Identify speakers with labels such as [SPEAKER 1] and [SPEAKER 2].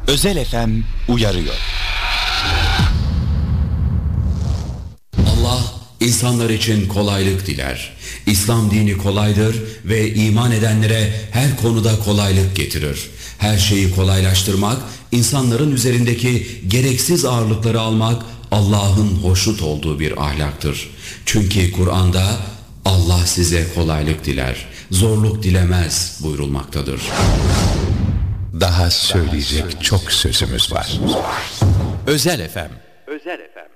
[SPEAKER 1] Özel FM uyarıyor.
[SPEAKER 2] Allah insanlar için kolaylık diler. İslam dini kolaydır ve iman edenlere her konuda kolaylık getirir. Her şeyi kolaylaştırmak, insanların üzerindeki gereksiz ağırlıkları almak Allah'ın hoşnut olduğu bir ahlaktır. Çünkü Kur'an'da Allah size kolaylık diler, zorluk dilemez buyurulmaktadır.
[SPEAKER 3] Daha söyleyecek çok sözümüz var.
[SPEAKER 4] Özel FM.
[SPEAKER 5] Özel FM.